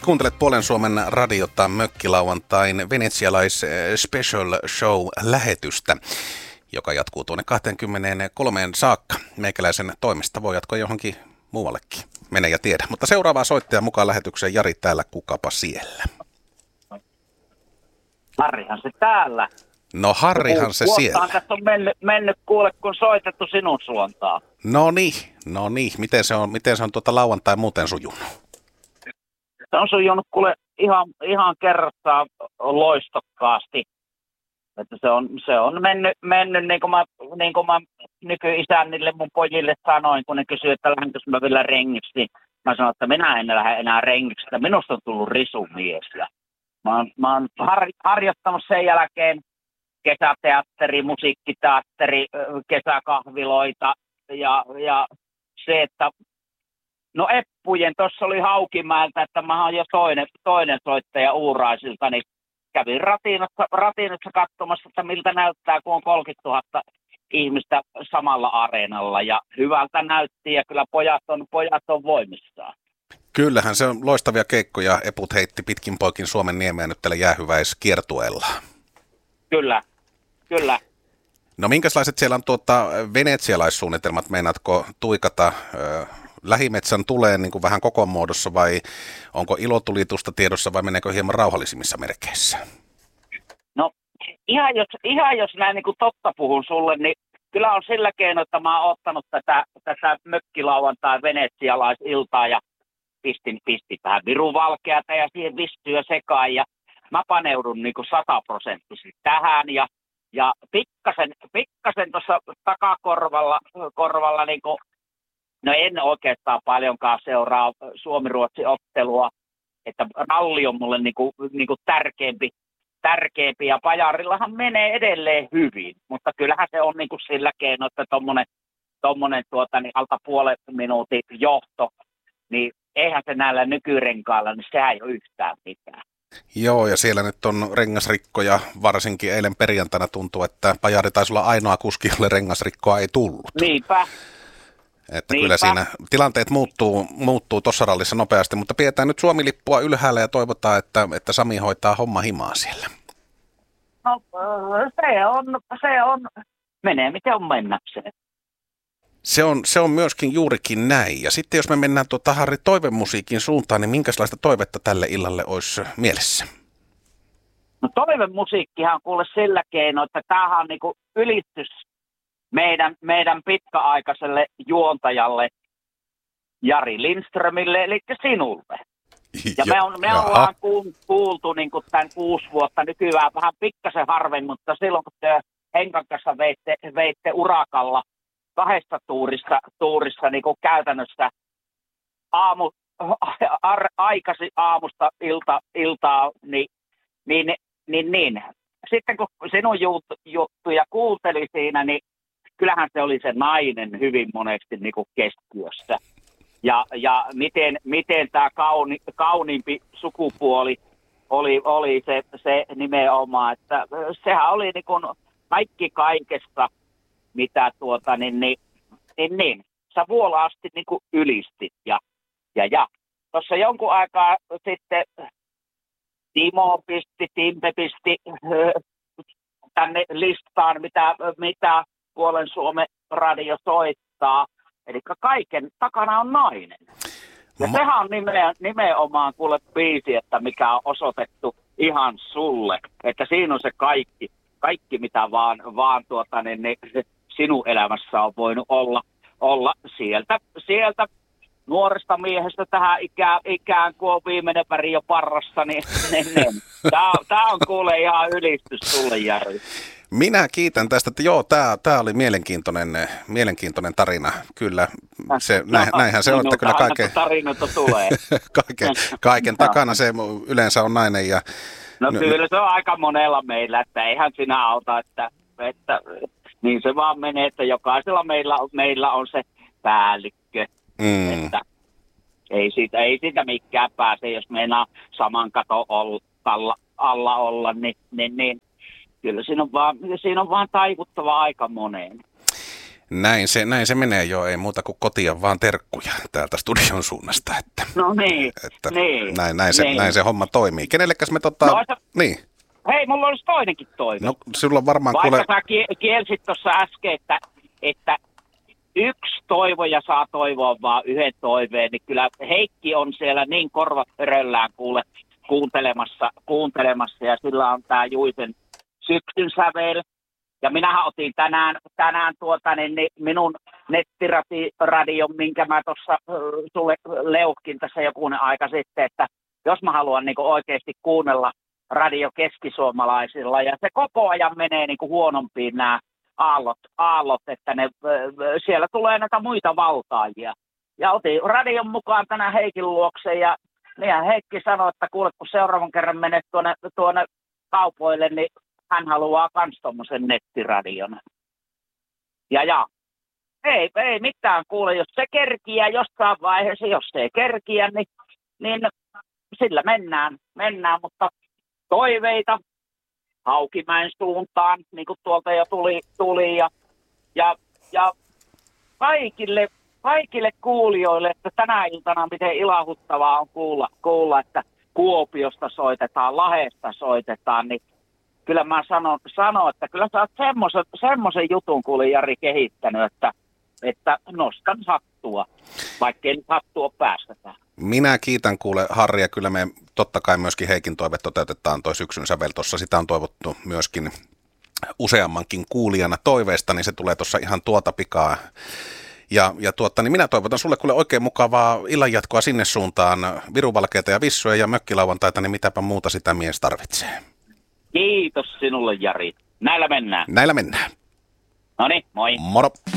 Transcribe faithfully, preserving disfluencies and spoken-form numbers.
Kuuntelet Puolen Suomen radiota mökkilauantain venetsialais special show lähetystä, joka jatkuu tuonne kaksikymmentäkolme saakka. Meikäläisen toimesta voi jatkoa johonkin muuallekin. Mene ja tiedä. Mutta seuraavaa soittaja mukaan lähetykseen. Jari täällä, kukapa siellä? Harrihan se täällä. No Harrihan se siellä. Vuottahan tässä on mennyt, mennyt kuule, kun soitettu sinun suuntaan. No niin, no niin. Miten se on, miten se on tuota lauantai muuten sujunut? Se on sujunut kuule ihan, ihan kerrassaan loistokkaasti. Että se on, se on mennyt, mennyt niin kuin mä, niin kuin mä nykyisännille mun pojille sanoin, kun ne kysyivät, että lähdenkö mä vielä rengiksi, niin mä sanoin, että minä en lähde enää rengiksi, että minusta on tullut risumies. Ja mä oon, mä oon har, harjoittanut sen jälkeen kesäteatteri, musiikkiteatteri, kesäkahviloita ja, ja se, että no Eppujen, tuossa oli Haukimäeltä, että mä oon jo toinen, toinen soittaja Uuraisilta, niin kävin Ratinassa, Ratinassa katsomassa, että miltä näyttää, kun on kolmekymmentätuhatta ihmistä samalla areenalla. Ja hyvältä näytti, ja kyllä pojat on, pojat on voimissaan. Kyllähän se on loistavia keikkoja. Eput heitti pitkin poikin Suomen niemeä nyt tällä jäähyväiskiertueella. Kyllä, kyllä. No minkälaiset siellä on tuota venetsialaissuunnitelmat? Meinaatko tuikata ö, lähimetsän tuleen niin kuin vähän koko muodossa vai onko ilotulitusta tiedossa vai meneekö hieman rauhallisimmissa merkeissä? No ihan jos, ihan jos näin niin kuin totta puhun sulle, niin kyllä on sillä keino, että mä oon ottanut tätä, tätä mökkilauantai venetsialaisiltaa ja pistin, pistin vähän viruvalkeata ja siihen vistyä sekaan ja mä paneudun niin kuin sataprosenttisesti tähän ja Ja pikkasen, pikkasen tuossa takakorvalla, korvalla, niin kuin, no en oikeastaan paljonkaan seuraa Suomi-Ruotsi-ottelua, että ralli on mulle niin kuin, niin kuin tärkeämpi, tärkeämpi, ja Pajarillahan menee edelleen hyvin, mutta kyllähän se on niin kuin sillä keino, että tommonen, tommonen tuota, niin alta puolen minuutin johto, niin eihän se näillä nykyrenkailla, niin sehän ei ole yhtään mitään. Joo, ja siellä nyt on rengasrikkoja, varsinkin eilen perjantaina tuntuu, että Pajari taisi olla ainoa kuski, jolle rengasrikkoa ei tullut. Niinpä. Että Niinpä. Kyllä siinä tilanteet muuttuu, muuttuu tuossa rallissa nopeasti, mutta pidetään nyt Suomi-lippua ylhäällä ja toivotaan, että, että Sami hoitaa homma himaa siellä. No se on, se on, menee miten on mennäkseen. Se on, se on myöskin juurikin näin. Ja sitten jos me mennään tuota Harri toivemusiikin suuntaan, niin minkälaista toivetta tälle illalle olisi mielessä? No toivemusiikkihan kuule sillä keino, että tämähän on niinku ylitys meidän, meidän pitkäaikaiselle juontajalle Jari Lindströmille, eli sinulle. Ja me, on, me ollaan kuultu niinku tämän kuusi vuotta, nykyään vähän pikkasen harvemmin, mutta silloin kun te Henkan kanssa veitte, veitte urakalla kahdesta tuurista, tuurista niin kuin käytännössä aamu, ar, aikasi aamusta ilta, iltaa, niin, niin, niin, niin. Sitten kun sinun juttu, juttuja kuunteli siinä, niin kyllähän se oli se nainen hyvin monesti niin kuin keskiössä. Ja, ja miten, miten tämä kauni, kauniimpi sukupuoli oli, oli se, se nimenomaan, että sehän oli niin kuin kaikki kaikesta, mitä tuota, niin, niin, niin, niin. Sä vuolaasti niin kuin ylistit. Ja, ja, ja. Tuossa jonkun aikaa sitten Timo pisti, Timpe pisti tänne listaan, mitä, mitä Puolen Suomen radio soittaa. Eli kaiken takana on nainen. Ja Ma- sehän on nimenomaan, nimenomaan kuule biisi, että mikä on osoitettu ihan sulle. Että siinä on se kaikki, kaikki mitä vaan, vaan tuota, niin, niin, sinun elämässä on voinut olla, olla sieltä, sieltä nuoresta miehestä tähän ikään, ikään kuin on viimeinen väri jo parrassa. Niin, niin, niin. Tämä, tämä on kuule ihan ylistys sulle, Jari. Minä kiitän tästä, että joo, tämä, tämä oli mielenkiintoinen, mielenkiintoinen tarina. Kyllä, se, no, näin, näinhän se on, että kyllä kaiken, tulee. kaiken, kaiken takana se yleensä on nainen. Ja, no kyllä se on aika monella meillä, että eihän sinä auta, että, että niin se vaan menee, että jokaisella meillä, meillä on se päällikkö, mm. että ei siitä, ei siitä mikään pääse, jos meinaa saman katon alla, alla olla, niin, niin, niin kyllä siinä on vaan, siinä on vaan taivuttava aika moneen. Näin se, näin se menee jo, ei muuta kuin kotia, vaan terkkuja täältä studion suunnasta. Että, no niin, että niin, näin, näin, se, niin. näin se homma toimii. Kenellekäs me tota... No, se... Niin. Hei, mulla olisi toinenkin toive. No, sulla on varmaan Vaikka kuule... sä kielsit tuossa äsken, että, että yksi toivoja saa toivoa vaan yhden toiveen, niin kyllä Heikki on siellä niin korvat pöröllään kuule kuuntelemassa, kuuntelemassa ja sillä on tää Juisen syksyn sävel. Ja minähän otin tänään, tänään tuota, niin, niin minun nettiradion, minkä mä tuossa sulle leuhkin tässä jokunen aika sitten, että jos mä haluan niin kuin oikeasti kuunnella radio keskisuomalaisilla, ja se koko ajan menee niin kuin huonompiin nämä aallot, aallot, että ne, siellä tulee näitä muita valtaajia. Ja otin radion mukaan tänään Heikin luokse, ja niin Heikki sanoi, että kuule, kun seuraavan kerran menet tuonne, tuonne kaupoille, niin hän haluaa kans tommosen nettiradion. Ja ja, ei, ei mitään kuule, jos se kerkiää jossain vaiheessa, jos se ei kerkiä, niin, niin sillä mennään, mennään, mutta toiveita Haukimäen suuntaan, niin kuin tuolta jo tuli, tuli ja, ja, ja kaikille, kaikille kuulijoille, että tänä iltana miten ilahuttavaa on kuulla, kuulla, että Kuopiosta soitetaan, Lahdesta soitetaan, niin kyllä mä sanon, sanon että kyllä sä oot semmoisen, semmoisen jutun kuule Jari kehittänyt, että, että nostan hattua, vaikkei nyt hattua päästetään. Minä kiitän kuule Harri, ja kyllä me totta kai myöskin Heikin toive toteutetaan toi syksyn sävel tuossa. Sitä on toivottu myöskin useammankin kuulijana toiveesta, niin se tulee tuossa ihan tuota pikaa. Ja, ja tuotta, niin minä toivotan sulle kuule oikein mukavaa illanjatkoa sinne suuntaan, viruvalkeita ja vissuja ja mökkilauantaita, niin mitäpä muuta sitä mies tarvitsee. Kiitos sinulle Jari. Näillä mennään. Näillä mennään. Noniin, moi. Moro.